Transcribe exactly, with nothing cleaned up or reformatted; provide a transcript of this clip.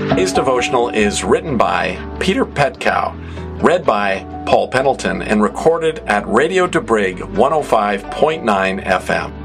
Today's devotional is written by Peter Petkow, read by Paul Pendleton, and recorded at Radio DeBrig one oh five point nine F M.